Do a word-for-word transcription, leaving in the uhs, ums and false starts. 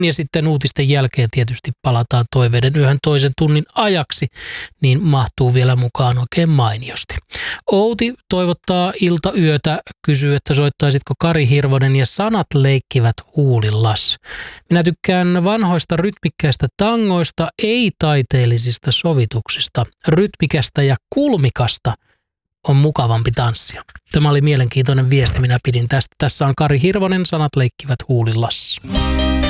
Ja sitten uutisten jälkeen tietysti palataan toiveiden yhden toisen tunnin ajaksi, niin mahtuu vielä mukaan oikein mainiosti. Outi toivottaa iltayötä, kysyy, että soittaisitko Kari Hirvonen ja Sanat leikkivät huulillas. Minä tykkään vanhoista rytmikkäistä tangoista, ei-taiteellisista sovituksista. Rytmikästä ja kulmikasta on mukavampi tanssia. Tämä oli mielenkiintoinen viesti, minä pidin tästä. Tässä on Kari Hirvonen, Sanat leikkivät huulillas.